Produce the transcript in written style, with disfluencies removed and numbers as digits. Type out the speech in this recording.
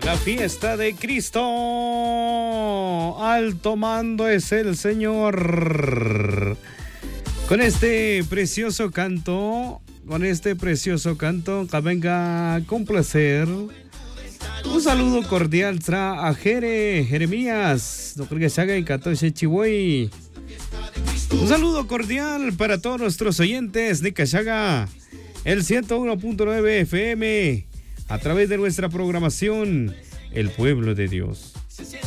La fiesta de Cristo. Alto mando es el Señor. Con este precioso canto, que venga con placer. Un saludo cordial a Jeremías. Un saludo cordial para todos nuestros oyentes de Cachaga, el 101.9 FM, a través de nuestra programación, El Pueblo de Dios.